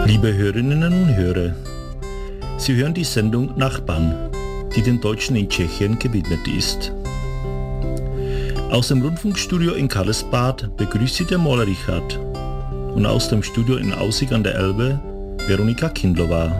Liebe Hörerinnen und Hörer, Sie hören die Sendung Nachbarn, die den Deutschen in Tschechien gewidmet ist. Aus dem Rundfunkstudio in Karlsbad begrüßt Sie der Maler Richard und aus dem Studio in Aussig an der Elbe Veronika Kindlová.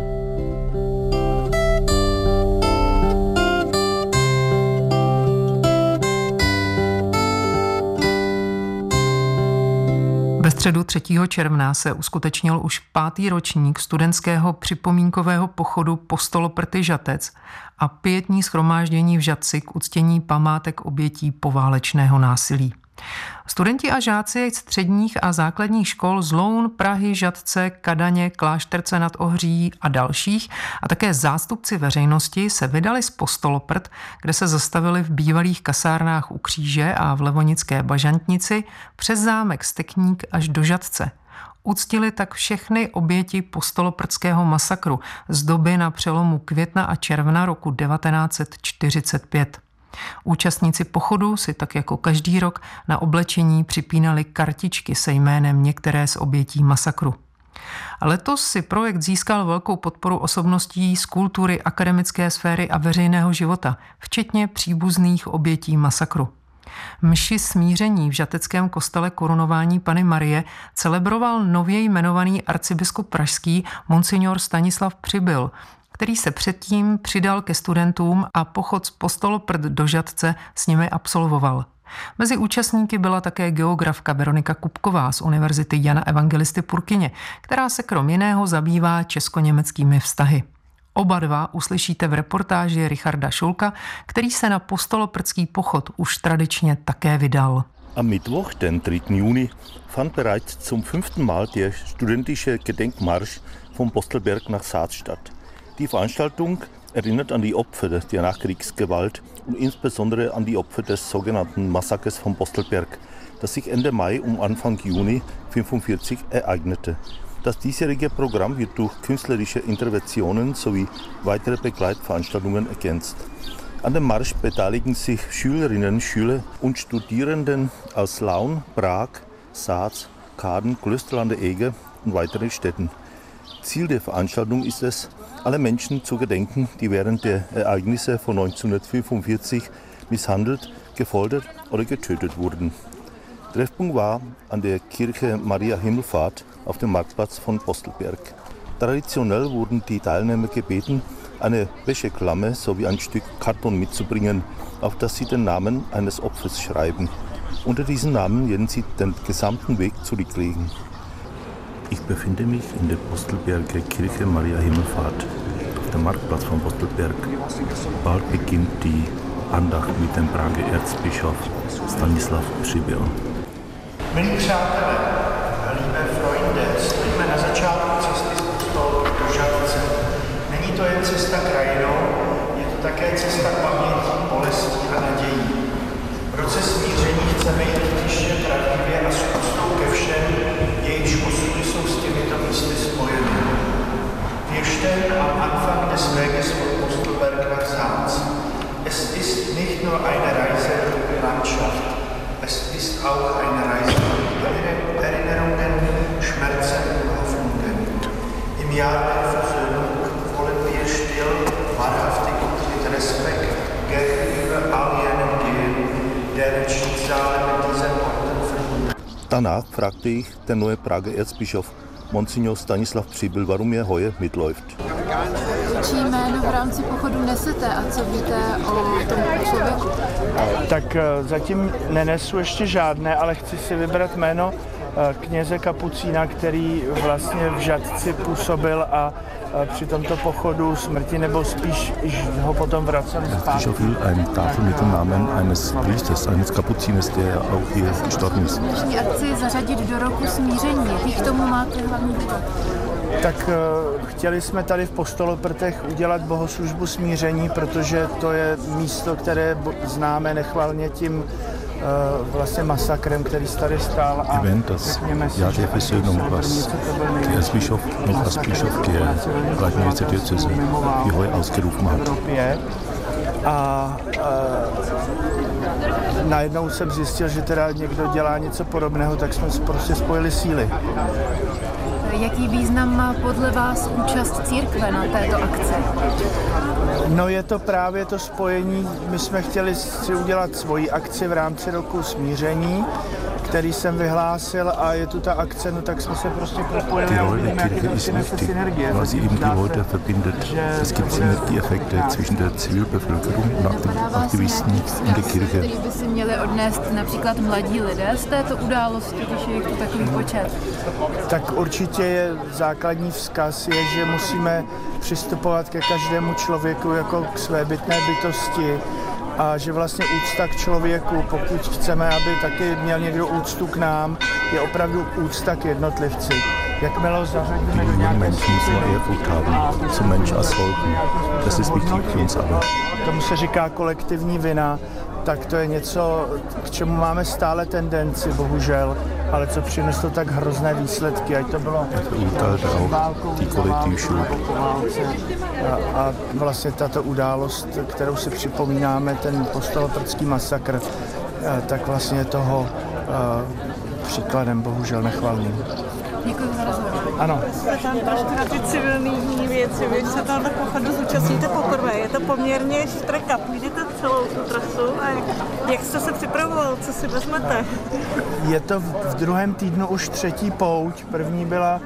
Ve středu 3. června se uskutečnil už 5. ročník studentského připomínkového pochodu Postoloprty Žatec a pietní shromáždění v Žatci k uctění památek obětí poválečného násilí. Studenti a žáci středních a základních škol z Loun, Prahy, Žatce, Kadaně, Klášterce nad Ohří a dalších a také zástupci veřejnosti se vydali z Postoloprt, kde se zastavili v bývalých kasárnách u Kříže a v Levonické Bažantnici přes zámek Stekník až do Žatce. Uctili tak všechny oběti postoloprtského masakru z doby na přelomu května a června roku 1945. Účastníci pochodu si tak jako každý rok na oblečení připínali kartičky se jménem některé z obětí masakru. Letos si projekt získal velkou podporu osobností z kultury, akademické sféry a veřejného života, včetně příbuzných obětí masakru. Mši smíření v žateckém kostele Korunování Panny Marie celebroval nově jmenovaný arcibiskup pražský monsignor Stanislav Přibyl, který se předtím přidal ke studentům a pochod z Postoloprt do Žatce s nimi absolvoval. Mezi účastníky byla také geografka Veronika Kupková z Univerzity Jana Evangelisty Purkyně, která se krom jiného zabývá česko-německými vztahy. Oba dva uslyšíte v reportáži Richarda Schulka, který se na postoloprtský pochod už tradičně také vydal. Am Mittwoch, den 3. Juni, fand bereits zum 5. Mal der studentische Gedenkmarsch vom Postelberg nach Saath statt. Die Veranstaltung erinnert an die Opfer der Nachkriegsgewalt und insbesondere an die Opfer des sogenannten Massakers von Postelberg, das sich Ende Mai und Anfang Juni 1945 ereignete. Das diesjährige Programm wird durch künstlerische Interventionen sowie weitere Begleitveranstaltungen ergänzt. An dem Marsch beteiligen sich Schülerinnen, Schüler und Studierenden aus Laun, Prag, Saath, Kaden, Klösterl an der Ege und weiteren Städten. Ziel der Veranstaltung ist es, alle Menschen zu gedenken, die während der Ereignisse von 1945 misshandelt, gefoltert oder getötet wurden. Treffpunkt war an der Kirche Maria Himmelfahrt auf dem Marktplatz von Postelberg. Traditionell wurden die Teilnehmer gebeten, eine Wäscheklamme sowie ein Stück Karton mitzubringen, auf das sie den Namen eines Opfers schreiben. Unter diesen Namen werden sie den gesamten Weg zurücklegen. Ich befinde mich in der Postelberger Kirche Maria Himmelfahrt, auf dem Marktplatz von Postelberg. Bald beginnt die Andacht mit dem Prager Erzbischof Stanislav Přibyl. Milí přátelé, milé Freunde, stojíme na začátku cesty z Postoloprt do Žatce. Není to jen cesta krajinou, je to také cesta paměti, bolestí a nadějí. V roce smíření chceme jít tiše, pravdivě a s úctou ke všem, jejichž osudy jsou s těmito místy spojeny. Wir stellen am Anfang des Weges von Postelberg nach Saath. Es ist nicht nur eine Reise durch die Landschaft, es ist auch eine Reise durch Erinnerungen, Schmerzen und Hoffnungen. Im Jahr der Versöhnung wollen wir still, wahrhaftig und mit Respekt gegenüber all jenen gehen, deren Schicksale mit diesen Orten verbunden. Danach fragte ich den neuen Prager Erzbischof Monsignor Stanislav Přibyl, warum er heuer mitläuft. Čí jméno v rámci pochodu nesete a co víte o tom člověku? Tak zatím nenesu ještě žádné, ale chci si vybrat jméno kněze Kapucína, který vlastně v Žatci působil a při tomto pochodu smrti, nebo spíš ho potom vraceli zpátky. Bischof will eine Tafel mit dem Namen eines Priesters, eines Kapuziners, der auch hier gestorben ist. Dnešní akci zařadit do roku smíření. Jaký k tomu máte hlavní důvod? Tak chtěli jsme tady v Postoloprtech udělat bohoslužbu smíření, protože to je místo, které známe nechvalně tím vlastně masakrem, který tady stál. A řekněme si, že der Erzbischof noch als Bischof der Leitmeister Diözese wie heute ausgerufen hat. A najednou jsem zjistil, že teda někdo dělá něco podobného, tak jsme prostě spojili síly. Jaký význam má podle vás účast církve na této akci? No je to právě to spojení, my jsme chtěli si udělat svoji akci v rámci roku smíření, který jsem vyhlásil a je tu ta akce, no tak jsme se prostě propojili a uvidíme, jaký to přinese synergie. Weil sie eben die Leute verbindet. Es gibt Synergieeffekte zwischen der Zivilbevölkerung und Aktivisten in der Kirche. Který by si měli odnést například mladí lidé z této události, když je tu takový počet? Tak určitě je základní vzkaz, je, že musíme přistupovat ke každému člověku jako k svébytné bytosti a že vlastně úcta k člověku, pokud chceme, aby taky měl někdo úctu k nám, je opravdu úcta k jednotlivci. Jakmile ho zařadíme do nějaké skupiny, zum Mensch als Volken. Das ist wichtig für uns alle. Tomu se říká kolektivní vina, tak to je něco, k čemu máme stále tendenci, bohužel, ale co přineslo tak hrozné výsledky, ať to bylo válkou, a vlastně tato událost, kterou si připomínáme, ten postoloprdský masakr, tak vlastně toho příkladem bohužel nechvalným. Děkuji za rozhovor. Ano. Jste tam trošku na ty civilní věci, vy se tam na pochodu zúčastníte poprvé. Je to poměrně štreka, půjdete celou tu trasu a jak jste se připravoval, co si vezmete? Je to v druhém týdnu už třetí pouť, první byla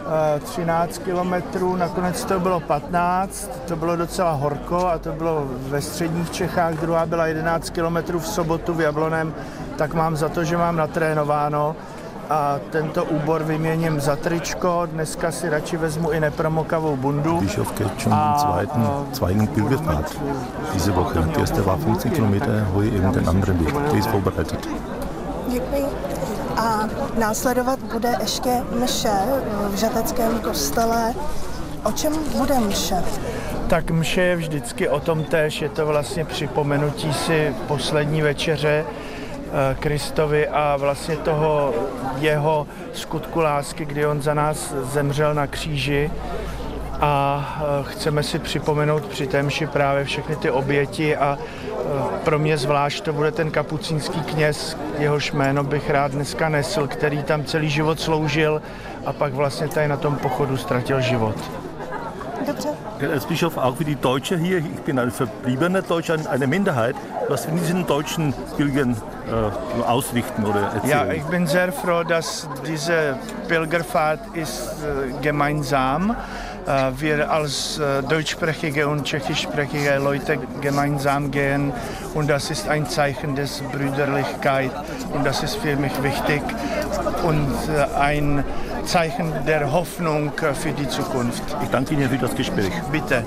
13 kilometrů, nakonec to bylo 15, to bylo docela horko a to bylo ve středních Čechách, druhá byla 11 kilometrů v sobotu v Jabloném, tak mám za to, že mám natrénováno a tento úbor vyměním za tričko, dneska si radši vezmu i nepromokavou bundu. Bischof geht schon den zweiten Pilgerpfad diese Woche. Die erste war 15 Kilometer, heute eben den anderen Weg. Der ist vorbereitet. Děkuji. A následovat bude ještě mše v žateckém kostele. O čem bude mše? Tak mše je vždycky o tom též, je to vlastně připomenutí si poslední večeře Kristovi a vlastně toho jeho skutku lásky, kdy on za nás zemřel na kříži a chceme si připomenout při té mši právě všechny ty oběti a pro mě zvlášť to bude ten kapucínský kněz, jehož jméno bych rád dneska nesl, který tam celý život sloužil a pak vlastně tady na tom pochodu ztratil život. Dobře. Als Bischof auch wie die Deutsche hier, ich bin ein verbliebener Deutscher, eine Minderheit, was wir diesen deutschen Pilgern ausrichten oder erzählen. Ja, ich bin sehr froh, dass diese Pilgerfahrt ist gemeinsam. Wir als deutschsprachige und tschechischsprachige Leute gemeinsam gehen und das ist ein Zeichen des Brüderlichkeit und das ist für mich wichtig und ein Zeichen der Hoffnung für die Zukunft. Ich danke Ihnen für das Gespräch. Bitte.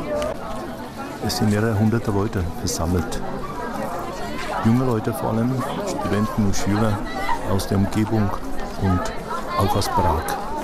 Es sind mehrere hunderte Leute versammelt. Junge Leute vor allem, Studenten und Schüler aus der Umgebung und auch aus Prag.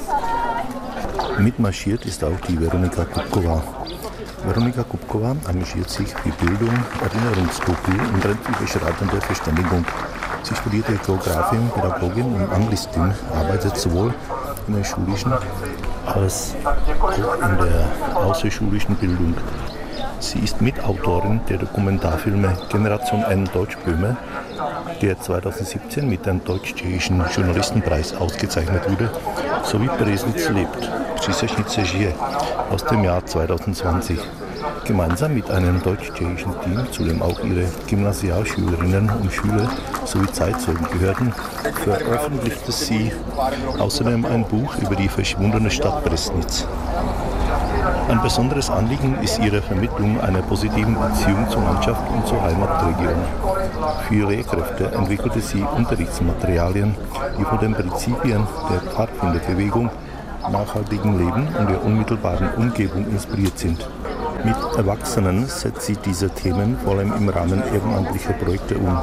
Mitmarschiert ist auch die Veronika Kupková. Veronika Kupková engagiert sich für Bildung, Erinnerungskultur und grenzüberschreitende Verständigung. Sie studierte Geografin, Pädagogin und Anglistin, arbeitet sowohl in der schulischen als auch in der außerschulischen Bildung. Sie ist Mitautorin der Dokumentarfilme Generation N Deutschböhme, der 2017 mit dem Deutsch-Tschechischen Journalistenpreis ausgezeichnet wurde, sowie Breslitz lebt, Přísečnice žije aus dem Jahr 2020. Gemeinsam mit einem deutsch-tschechischen Team, zu dem auch ihre Gymnasialschülerinnen und Schüler sowie Zeitzeugen gehörten, veröffentlichte sie außerdem ein Buch über die verschwundene Stadt Breslitz. Ein besonderes Anliegen ist ihre Vermittlung einer positiven Beziehung zur Landschaft und zur Heimatregion. Für Lehrkräfte entwickelte sie Unterrichtsmaterialien, die von den Prinzipien der Pfadfinderbewegung, nachhaltigen Leben und der unmittelbaren Umgebung inspiriert sind. Mit Erwachsenen setzt sie diese Themen vor allem im Rahmen ehrenamtlicher Projekte um.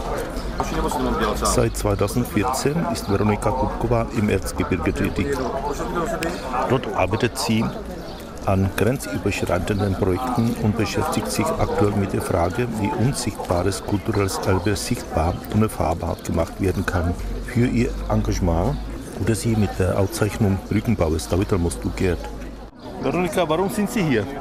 Seit 2014 ist Veronika Kupková im Erzgebirge tätig. Dort arbeitet sie an grenzüberschreitenden Projekten und beschäftigt sich aktuell mit der Frage, wie unsichtbares kulturelles Erbe sichtbar und erfahrbar gemacht werden kann. Für ihr Engagement wurde sie mit der Auszeichnung Brückenbauer Stavitelmostu geehrt. Veronika, warum sind Sie hier?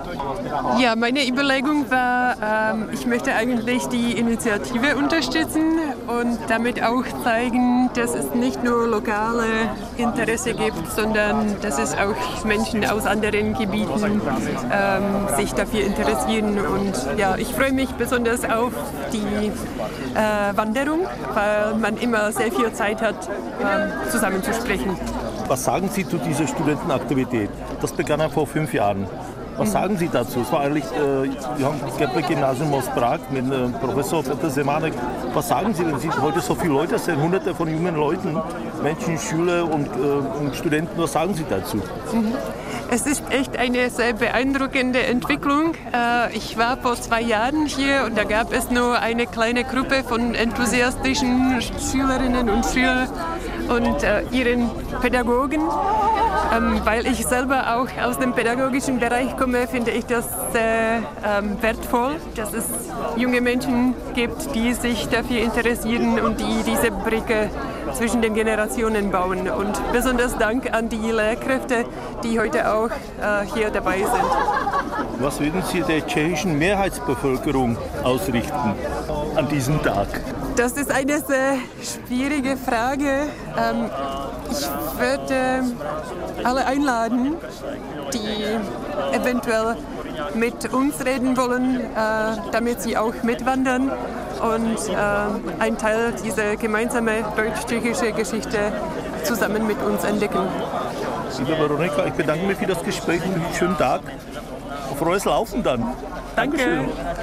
Ja, meine Überlegung war, ich möchte eigentlich die Initiative unterstützen und damit auch zeigen, dass es nicht nur lokale Interesse gibt, sondern dass es auch Menschen aus anderen Gebieten sich dafür interessieren. Und ja, ich freue mich besonders auf die Wanderung, weil man immer sehr viel Zeit hat, zusammen zu sprechen. Was sagen Sie zu dieser Studentenaktivität? Das begann ja vor 5 Jahren. Was sagen Sie dazu? Es war eigentlich, wir haben das Gymnasium aus Prag mit Professor Petr Semanek. Was sagen Sie, wenn Sie heute so viele Leute sind, hunderte von jungen Leuten, Menschen, Schüler und Studenten, was sagen Sie dazu? Es ist echt eine sehr beeindruckende Entwicklung. Ich war vor 2 Jahren hier und da gab es nur eine kleine Gruppe von enthusiastischen Schülerinnen und Schülern und ihren Pädagogen. Weil ich selber auch aus dem pädagogischen Bereich komme, finde ich das sehr wertvoll, dass es junge Menschen gibt, die sich dafür interessieren und die diese Brücke zwischen den Generationen bauen. Und besonders Dank an die Lehrkräfte, die heute auch hier dabei sind. Was würden Sie der tschechischen Mehrheitsbevölkerung ausrichten an diesem Tag? Das ist eine sehr schwierige Frage. Ich würde alle einladen, die eventuell mit uns reden wollen, damit sie auch mitwandern und einen Teil dieser gemeinsamen deutsch-tschechischen Geschichte zusammen mit uns entdecken. Liebe Veronika, ich bedanke mich für das Gespräch und einen schönen Tag. Auf frohes Laufen dann. Danke.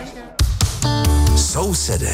V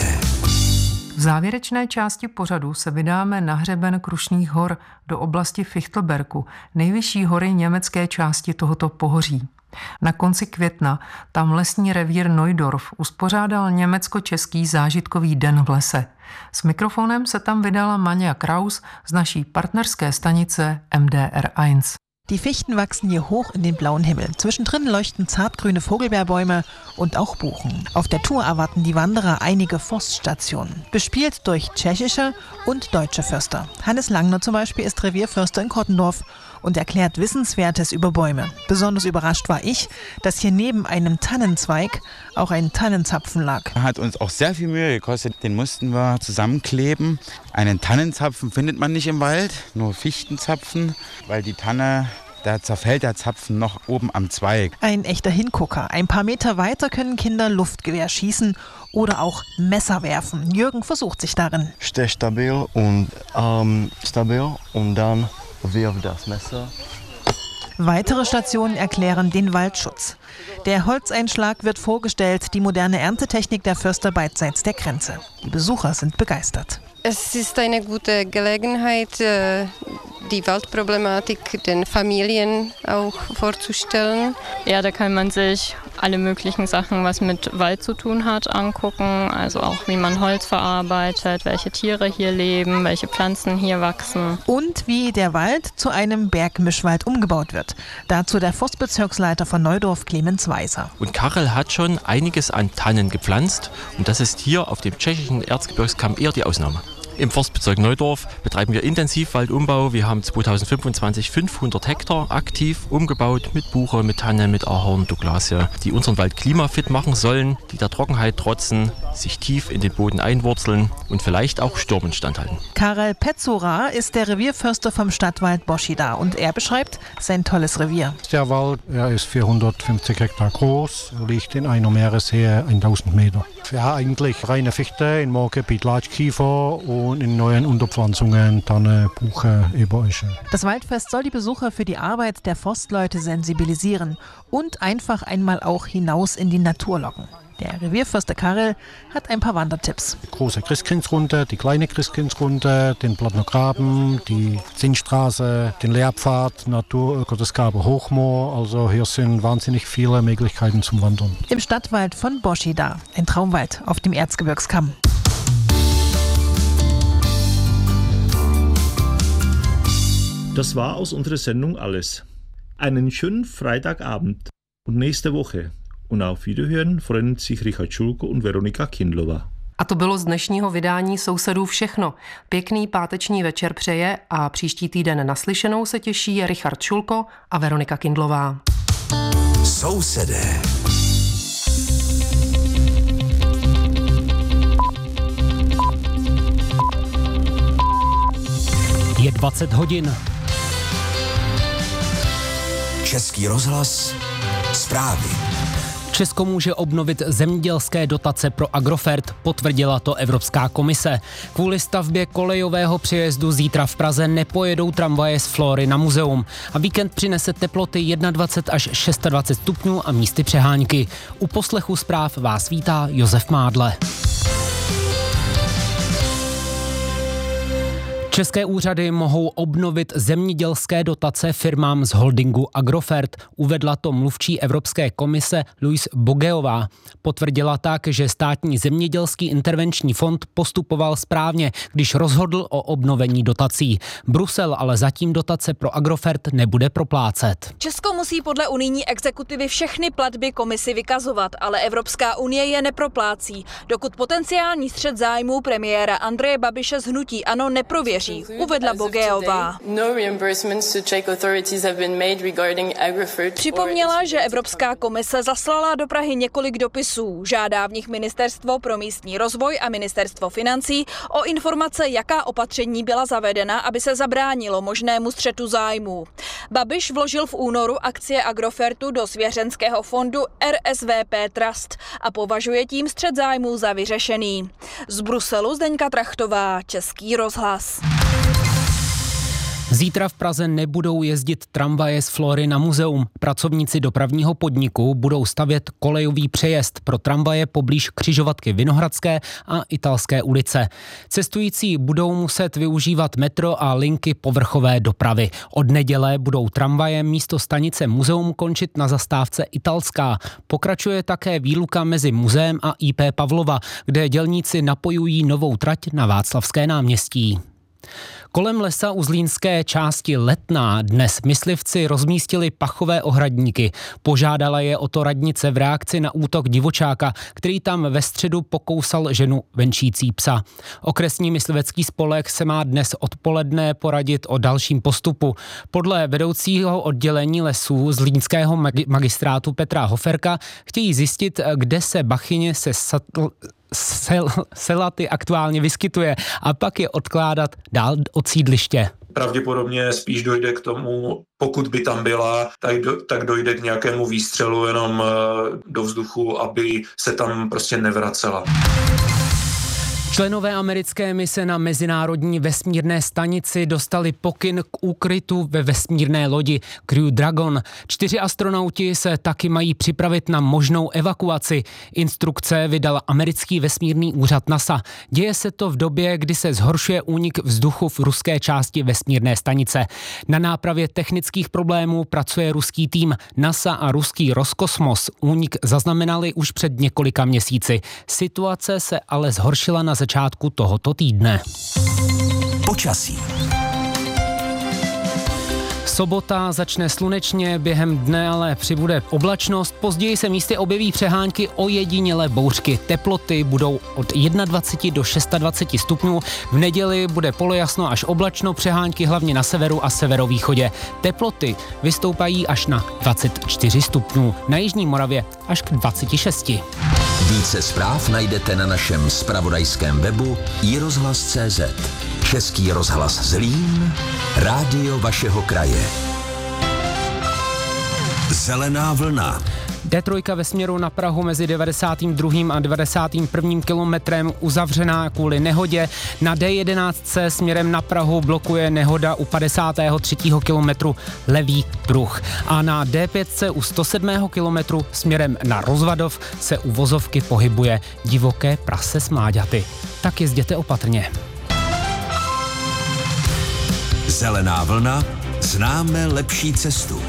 závěrečné části pořadu se vydáme na hřeben Krušných hor do oblasti Fichtelbergu, nejvyšší hory německé části tohoto pohoří. Na konci května tam lesní revír Neudorf uspořádal německo-český zážitkový den v lese. S mikrofonem se tam vydala Manja Kraus z naší partnerské stanice MDR1. Die Fichten wachsen hier hoch in den blauen Himmel. Zwischendrin leuchten zartgrüne Vogelbeerbäume und auch Buchen. Auf der Tour erwarten die Wanderer einige Forststationen, bespielt durch tschechische und deutsche Förster. Hannes Langner zum Beispiel ist Revierförster in Kottendorf und erklärt Wissenswertes über Bäume. Besonders überrascht war ich, dass hier neben einem Tannenzweig auch ein Tannenzapfen lag. Hat uns auch sehr viel Mühe gekostet. Den mussten wir zusammenkleben. Einen Tannenzapfen findet man nicht im Wald, nur Fichtenzapfen, weil die Tanne, da zerfällt der Zapfen noch oben am Zweig. Ein echter Hingucker. Ein paar Meter weiter können Kinder Luftgewehr schießen oder auch Messer werfen. Jürgen versucht sich darin. Steh stabil und stabil und dann wirf das Messer. Weitere Stationen erklären den Waldschutz. Der Holzeinschlag wird vorgestellt, die moderne Erntetechnik der Förster beidseits der Grenze. Die Besucher sind begeistert. Es ist eine gute Gelegenheit, die Waldproblematik den Familien auch vorzustellen. Ja, da kann man sich alle möglichen Sachen, was mit Wald zu tun hat, angucken. Also auch, wie man Holz verarbeitet, welche Tiere hier leben, welche Pflanzen hier wachsen. Und wie der Wald zu einem Bergmischwald umgebaut wird. Dazu der Forstbezirksleiter von Neudorf, Clemens Weiser. Und Karel hat schon einiges an Tannen gepflanzt. Und das ist hier auf dem tschechischen Erzgebirgskamm eher die Ausnahme. Im Forstbezirk Neudorf betreiben wir Intensivwaldumbau. Wir haben 2025 500 Hektar aktiv umgebaut mit Buche, mit Tanne, mit Ahorn, Douglasie, die unseren Wald klimafit machen sollen, die der Trockenheit trotzen, sich tief in den Boden einwurzeln und vielleicht auch Stürmen standhalten. Karel Petzora ist der Revierförster vom Stadtwald Boschida und er beschreibt sein tolles Revier. Der Wald ist 450 Hektar groß, liegt in einer Meereshöhe 1000 Meter. Ja, eigentlich reine Fichte, in Moorgebiet Laichkiefer und in neuen Unterpflanzungen Tanne, Buche, Eberesche. Das Waldfest soll die Besucher für die Arbeit der Forstleute sensibilisieren und einfach einmal auch hinaus in die Natur locken. Der Revierförster Karel hat ein paar Wandertipps. Die große Christkindsrunde, die kleine Christkindsrunde, den Plattner Graben, die Zinnstraße, den Lehrpfad, Naturgottesgabe Hochmoor. Also hier sind wahnsinnig viele Möglichkeiten zum Wandern. Im Stadtwald von Boschida, ein Traumwald auf dem Erzgebirgskamm. Das war aus unserer Sendung alles. Einen schönen Freitagabend und nächste Woche. Und auf Wiederhören freuen sich Richard Schulko und Veronika Kindlová. A to bylo z dnešního vydání Sousedů všechno. Pěkný páteční večer přeje a příští týden naslyšenou se těší Richard Šulko a Veronika Kindlová. Sousedé. Je 20 hodin. Český rozhlas, zprávy. Česko může obnovit zemědělské dotace pro Agrofert, potvrdila to Evropská komise. Kvůli stavbě kolejového přejezdu zítra v Praze nepojedou tramvaje z Flory na muzeum a víkend přinese teploty 21 až 26 stupňů a místy přehánky. U poslechu zpráv vás vítá Josef Mádle. České úřady mohou obnovit zemědělské dotace firmám z holdingu Agrofert, uvedla to mluvčí Evropské komise Louise Bogeová. Potvrdila tak, že státní zemědělský intervenční fond postupoval správně, když rozhodl o obnovení dotací. Brusel ale zatím dotace pro Agrofert nebude proplácet. Česko musí podle unijní exekutivy všechny platby komisi vykazovat, ale Evropská unie je neproplácí, dokud potenciální střet zájmů premiéra Andreje Babiše z hnutí ANO neprověří, uvedla Bogeová. Připomněla, že Evropská komise zaslala do Prahy několik dopisů. Žádá v nich Ministerstvo pro místní rozvoj a Ministerstvo financí o informace, jaká opatření byla zavedena, aby se zabránilo možnému střetu zájmů. Babiš vložil v únoru akcie Agrofertu do svěřenského fondu RSVP Trust a považuje tím střet zájmů za vyřešený. Z Bruselu Zdeňka Trachtová, Český rozhlas. Zítra v Praze nebudou jezdit tramvaje z Flory na muzeum. Pracovníci dopravního podniku budou stavět kolejový přejezd pro tramvaje poblíž křižovatky Vinohradské a Italské ulice. Cestující budou muset využívat metro a linky povrchové dopravy. Od neděle budou tramvaje místo stanice muzeum končit na zastávce Italská. Pokračuje také výluka mezi muzeem a IP Pavlova, kde dělníci napojují novou trať na Václavské náměstí. Kolem lesa u zlínské části Letná dnes myslivci rozmístili pachové ohradníky. Požádala je o to radnice v reakci na útok divočáka, který tam ve středu pokousal ženu venčící psa. Okresní myslivecký spolek se má dnes odpoledne poradit o dalším postupu. Podle vedoucího oddělení lesů zlínského magistrátu Petra Hoferka chtějí zjistit, kde se bachyně se selaty aktuálně vyskytuje a pak je odkládat dál od sídliště. Pravděpodobně spíš dojde k tomu, pokud by tam byla, tak dojde k nějakému výstřelu jenom do vzduchu, aby se tam prostě nevracela. Členové americké mise na mezinárodní vesmírné stanici dostali pokyn k úkrytu ve vesmírné lodi Crew Dragon. 4 astronauti se taky mají připravit na možnou evakuaci. Instrukce vydal americký vesmírný úřad NASA. Děje se to v době, kdy se zhoršuje únik vzduchu v ruské části vesmírné stanice. Na nápravě technických problémů pracuje ruský tým. NASA a ruský Roskosmos únik zaznamenali už před několika měsíci. Situace se ale zhoršila na začátku tohoto týdne. Počasí. Sobota začne slunečně, během dne ale přibude oblačnost, později se místy objeví přehánky, ojedinělé bouřky. Teploty budou od 21 do 26 stupňů, v neděli bude polojasno až oblačno, přehánky hlavně na severu a severovýchodě. Teploty vystoupají až na 24 stupňů, na jižní Moravě až k 26. Více zpráv najdete na našem zpravodajském webu iRozhlas.cz. Český rozhlas Zlín, rádio vašeho kraje. Zelená vlna. D3 ve směru na Prahu mezi 92. a 91. kilometrem uzavřená kvůli nehodě. Na D11 směrem na Prahu blokuje nehoda u 53. kilometru levý pruh. A na D5 u 107. kilometru směrem na Rozvadov se u vozovky pohybuje divoké prase s mláďaty. Tak jezděte opatrně. Zelená vlna, známe lepší cestu.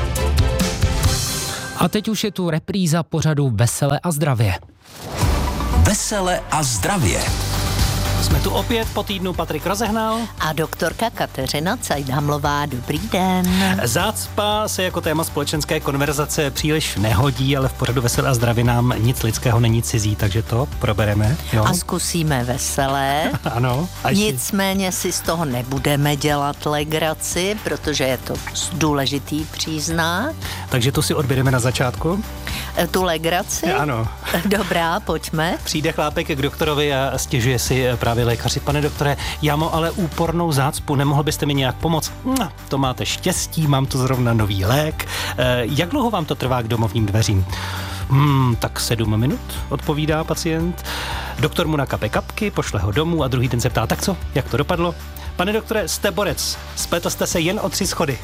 A teď už je tu repríza pořadu Vesele a zdravě. Vesele a zdravě. Jsme tu opět po týdnu, Patrik Rozehnal a doktorka Kateřina Cajdhamlová. Dobrý den. Zácpa se jako téma společenské konverzace příliš nehodí, ale v pořadu Veselé a zdraví nám nic lidského není cizí, takže to probereme. Jo? A zkusíme veselé. Ano. Nicméně si z toho nebudeme dělat legraci, protože je to důležitý příznak. Takže tu si odběreme na začátku. Tu legraci? Ano. Dobrá, pojďme. Přijde chlápek k doktorovi a stěžuje si právě lékaři. Pane doktore, já mám ale úpornou zácpu, nemohl byste mi nějak pomoct? To máte štěstí, mám tu zrovna nový lék. Jak dlouho vám to trvá k domovním dveřím? Tak 7 minut, odpovídá pacient. Doktor mu nakape kapky, pošle ho domů a druhý den se ptá, tak co, jak to dopadlo? Pane doktore, jste borec, spletl jste se jen o 3 schody.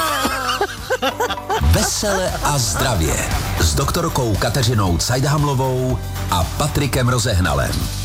Vesele a zdravě s doktorkou Kateřinou Cajdhamlovou a Patrikem Rozehnalem.